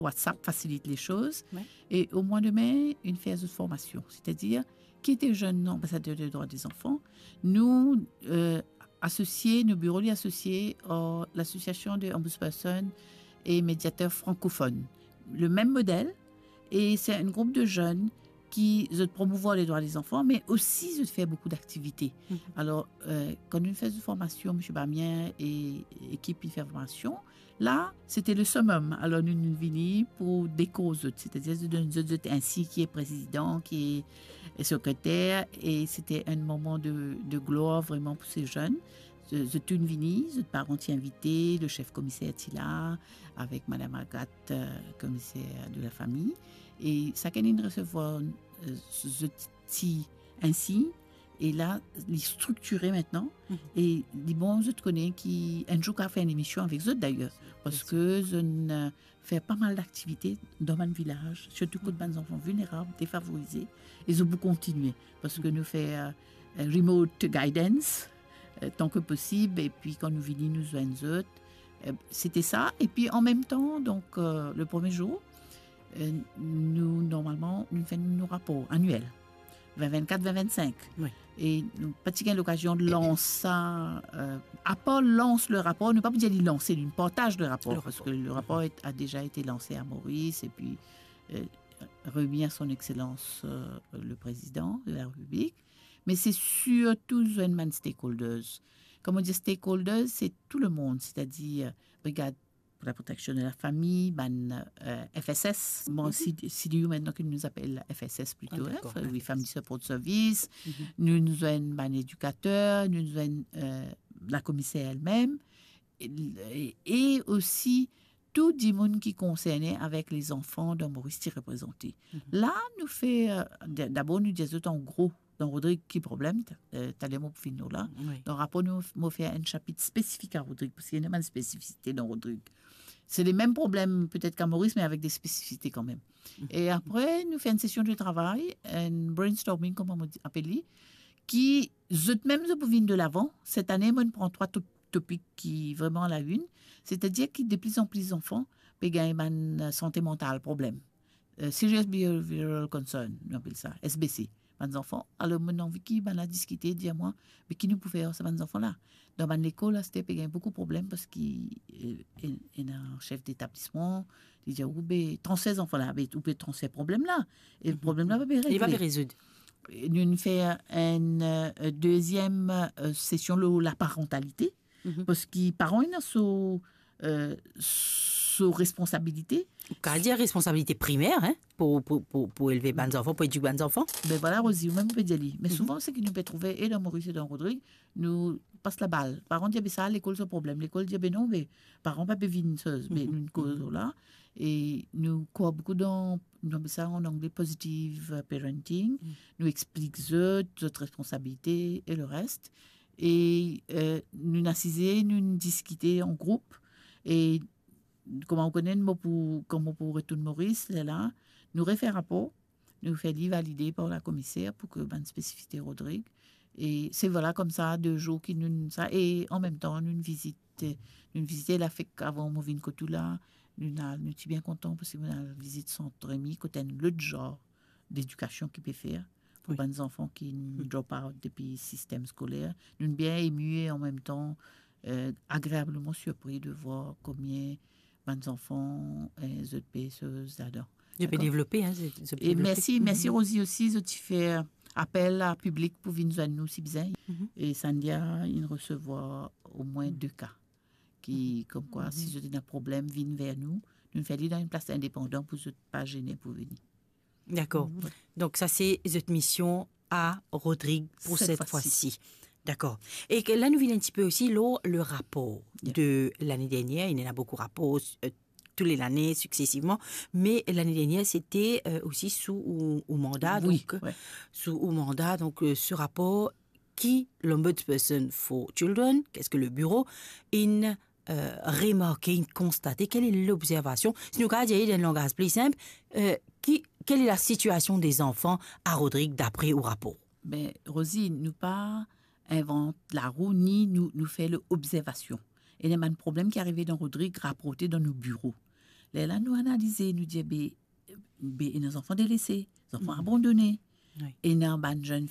WhatsApp facilite les choses. Ouais. Et au mois de mai, une phase de formation, c'est-à-dire qui était jeune ambassadeur des droits des enfants, nous associés, nos bureaux associés à l'association des ombudspersons et médiateurs francophones. Le même modèle, et c'est un groupe de jeunes qui promouvoir les droits des enfants, mais aussi je fais beaucoup d'activités. Alors, quand nous faisons formation, M. Bamien et l'équipe de formation, là, c'était le summum. Alors, nous venons pour des causes, c'est-à-dire ainsi qui est président, qui est secrétaire, et c'était un moment de gloire vraiment pour ces jeunes. Je suis venue, je parents invités, le chef commissaire était là, avec Mme Agathe, commissaire de la famille. Et ça qu'on recevoir ainsi, et là, il est structuré maintenant. Et les bons, je te connais, qui un jour a fait une émission avec eux d'ailleurs, parce que je fais pas mal d'activités dans mon village, surtout pour des enfants vulnérables, défavorisés. Et je peux continuer, parce que nous faisons remote guidance, tant que possible, et puis quand nous venons, nous joignons. C'était ça. Et puis en même temps, donc le premier jour, nous, normalement, nous faisons nos rapports annuels, 2024-2025. Oui. Et nous avons l'occasion de lancer ça. Apple lance le rapport, ne pas dire il lancer, il partage le rapport, parce que le rapport a déjà été lancé à Maurice et puis remis à son Excellence le Président de la République. Mais c'est surtout les stakeholders. Comme on dit stakeholders, c'est tout le monde, c'est-à-dire Brigade pour la protection de la famille, FSS, bon, CDU maintenant qui nous appelle FSS plutôt, oui, Family Support Service, nous avons un éducateur, nous avons la commissaire elle-même, et aussi tout le monde qui est concerné avec les enfants de Maurice représentés. Là, nous faisons, d'abord, nous disons en gros, dans Rodrigue, qui problème, t'as les mots pour finir là. Oui. Dans le rapport, nous fait un chapitre spécifique à Rodrigue, parce qu'il y a une spécificité dans Rodrigue. C'est les mêmes problèmes peut-être qu'à Maurice, mais avec des spécificités quand même. Et après, nous faisons une session de travail, un brainstorming, comme on appelle, qui, même je peux de l'avant. Cette année, moi, je prends 3 topics qui vraiment à la une. C'est-à-dire que de plus en plus d'enfants peuvent gagner une santé mentale, problème. Serious Behavioral Concern, on appelle ça, SBC. Les enfants. Alors, mon envie qui a discuté, dire moi, mais qui nous pouvait faire ces enfants-là. Dans l'école, c'était il y a beaucoup de problèmes parce qu'il y a un chef d'établissement, il dit, où ben, 36 enfants-là, où peut 36 problèmes-là. Et le problème-là va bien résoudre. Il va bien résoudre. Nous faisons une deuxième session, la parentalité, parce que les parents sont sous responsabilité. Qu'à dire responsabilité primaire, hein, pour élever les enfants, pour éduquer les enfants. Ben voilà, Rosie, ou même peut dire. Mais souvent, c'est que nous pouvons trouver, et dans Maurice et dans Rodrigue, nous passe la balle. Les parents disent, ça, l'école, c'est un problème. L'école dit, ben non, mais les parents ne peuvent pas vivre une chose. Mais nous, une cause là. Et nous croyons beaucoup dans ça en anglais, positive parenting. Nous expliquons notre responsabilité et le reste. Et nous assisons, nous discutons en groupe. Et comment on connaît comment pour retourner Maurice, là, nous refait un rapport, nous fait valider par la commissaire pour que bonne spécificité Rodrigue. Et c'est voilà comme ça 2 jours qui nous ça et en même temps nous visite la fait avant on vient côté là, nous sommes bien contents parce que nous avons visite Centre Rémy côté l'autre genre d'éducation qui peut faire pour les enfants qui drop out depuis le système scolaire. Nous sommes bien émus et en même temps agréablement surpris de voir combien les enfants et les PSE adorent. Je peux développer. Hein, et merci Rosie aussi, je te fais appel à public pour venir nous si besoin. Et Sandia, il recevoir au moins 2 cas qui, comme quoi, si je ai un problème, viennent vers nous. Nous faisons dans une place indépendante pour ne pas gêner pour venir. D'accord. Donc ça, c'est cette mission à Rodrigue pour cette fois-ci. D'accord. Et là, nous venons un petit peu aussi le rapport de l'année dernière. Il y en a beaucoup de rapports tous les années successivement, mais l'année dernière, c'était aussi sous mandat. Sous mandat, donc ce rapport qui l'Ombudsperson for Children, qu'est-ce que le bureau, in remarqué, constaté, quelle est l'observation. Si nous regardons dans un langage plus simple, quelle est la situation des enfants à Rodrigue d'après au rapport? Mais Rosie, nous pas invente la roue ni nous fait l'observation. Et il y a un problème qui est arrivé dans Rodrigue rapporté dans nos bureaux. Là, nous analyser, nous dire, nos enfants délaissés, nos enfants abandonnés. Oui. Et dans une jeune